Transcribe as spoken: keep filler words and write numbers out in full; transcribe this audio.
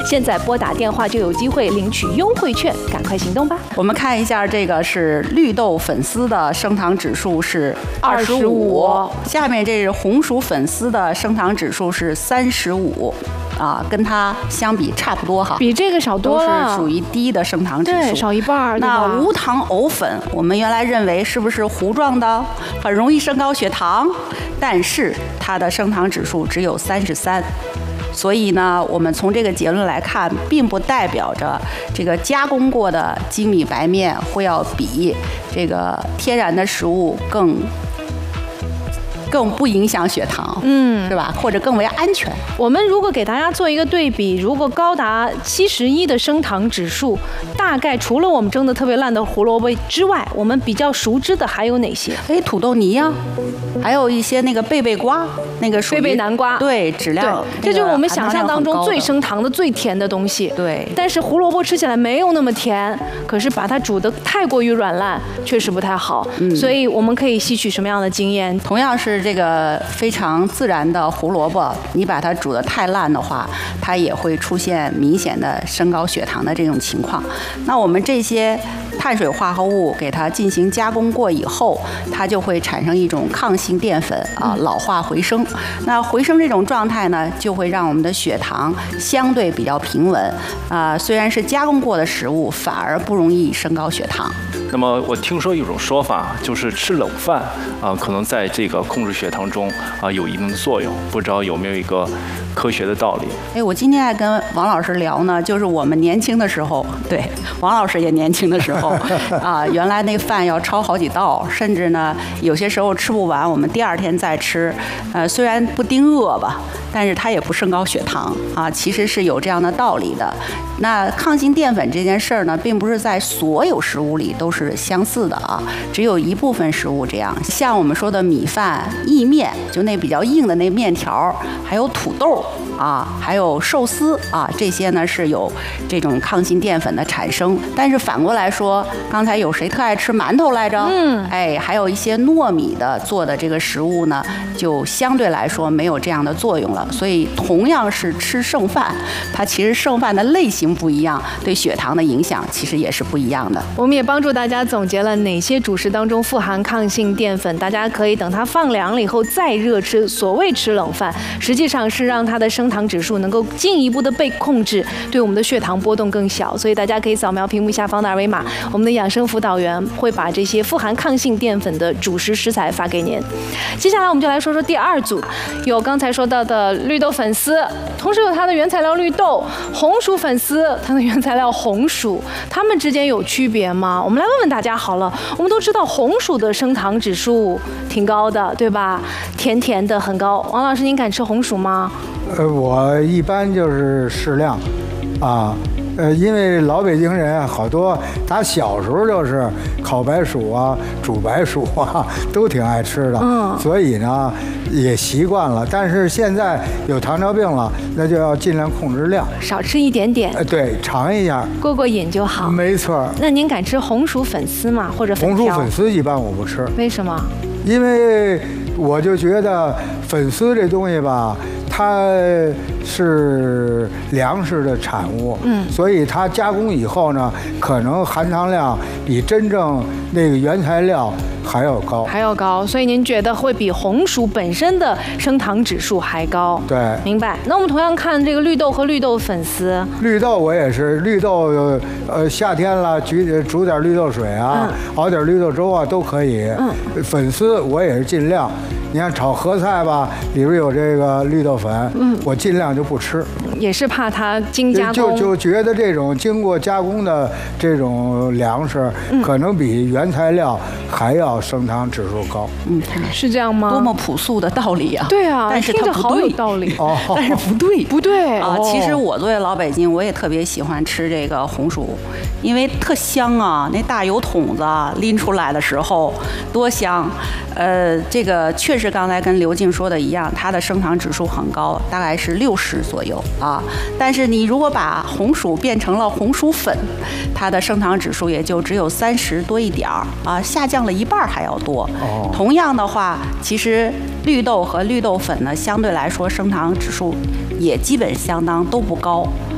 现在拨打电话就有机会领取优惠券，赶快行动吧！ 我们看一下，这个是绿豆粉丝的升糖指数是二十五，下面这是红薯粉丝的升糖指数是三十五。啊，跟它相比差不多哈， 比这个少多了， 都是属于低的升糖指数， 对，少一半。 那无糖藕粉，我们原来认为是不是糊状的，很容易升高血糖，但是它的升糖指数只有三十三。所以呢，我们从这个结论来看，并不代表着这个加工过的精米白面会要比这个天然的食物更。更不影响血糖，嗯，是吧？或者更为安全。 我们如果给大家做一个对比，如果高达七十一的升糖指数，大概除了我们蒸的特别烂的胡萝卜之外，我们比较熟知的还有哪些？ 哎，土豆泥呀、啊，还有一些那个贝贝瓜，那个贝贝南瓜， 对，质量， 这就是我们想象当中最升糖的、最甜的东西。 对， 但是胡萝卜吃起来没有那么甜，可是把它煮得太过于软烂，确实不太好。嗯，所以我们可以吸取什么样的经验？ 同样是。这个非常自然的胡萝卜，你把它煮得太烂的话，它也会出现明显的升高血糖的这种情况。那我们这些碳水化合物给它进行加工过以后，它就会产生一种抗性淀粉啊，老化回升。那回升这种状态呢，就会让我们的血糖相对比较平稳啊。虽然是加工过的食物，反而不容易升高血糖。 那么我听说一种说法，就是吃冷饭啊，可能在这个控制血糖中啊有一定的作用，不知道有没有一个科学的道理？ 哎，我今天还跟王老师聊呢，就是我们年轻的时候，对，王老师也年轻的时候啊，原来那饭要焯好几道，甚至呢有些时候吃不完，我们第二天再吃，呃，虽然不丁饿吧，但是它也不升高血糖啊，其实是有这样的道理的。那抗性淀粉这件事儿呢，并不是在所有食物里都是相似的啊，只有一部分食物这样。像我们说的米饭、意面，就那比较硬的那面条，还有土豆啊，还有寿司啊，这些呢是有这种抗性淀粉的产生。但是反过来说，刚才有谁特爱吃馒头来着？嗯，哎，还有一些糯米的做的这个食物呢，就相对来说没有这样的作用了。所以同样是吃剩饭，它其实剩饭的类型不一样，对血糖的影响其实也是不一样的。 我们也帮助大家总结了哪些主食当中富含抗性淀粉，大家可以等它放凉了以后再热吃。所谓吃冷饭，实际上是让它的升糖指数能够进一步的被控制，对我们的血糖波动更小。所以大家可以扫描屏幕下方的二维码，我们的养生辅导员会把这些富含抗性淀粉的主食食材发给您。接下来我们就来说说第二组，有刚才说到的绿豆粉丝，同时有它的原材料绿豆；红薯粉丝，它的原材料红薯，它们之间有区别吗？我们来问问大家好了。我们都知道红薯的升糖指数挺高的，对吧？甜甜的很高。王老师，您敢吃红薯吗？ 呃，我一般就是适量，啊。呃，因为老北京人啊，好多打小时候就是烤白薯啊、煮白薯啊，都挺爱吃的，嗯，所以呢也习惯了。但是现在有糖尿病了，那就要尽量控制量， 少吃一点点。 呃，对，尝一下， 过过瘾就好。 没错。 那您敢吃红薯粉丝吗？或者粉条？ 红薯粉丝一般我不吃。 为什么？ 因为我就觉得粉丝这东西吧，它是粮食的产物，嗯，所以它加工以后呢，可能含糖量比真正那个原材料还要高， 还要高。所以您觉得会比红薯本身的升糖指数还高？ 对， 明白。那我们同样看这个绿豆和绿豆粉丝。 绿豆我也是，绿豆呃夏天了，煮煮点绿豆水啊，嗯、熬点绿豆粥啊都可以。嗯，粉丝我也是尽量。你看炒合菜吧，里边有这个绿豆粉，嗯，我尽量就不吃， 也是怕它精加工， 就就觉得这种经过加工的这种粮食，嗯、可能比原材料还要升糖指数高。 嗯，是这样吗？ 多么朴素的道理啊！ 对啊， 但是它不对， 好有道理。 哦，但是不对， 不对啊！其实我作为老北京，我也特别喜欢吃这个红薯，因为特香啊！那大油桶子拎出来的时候多香。呃，这个确实刚才跟刘静说的一样，它的升糖指数很高，大概是六十左右啊。但是你如果把红薯变成了红薯粉，它的升糖指数也就只有三十多一点儿啊，下降了一半还要多。哦，同样的话，其实绿豆和绿豆粉呢，相对来说升糖指数也基本相当都不高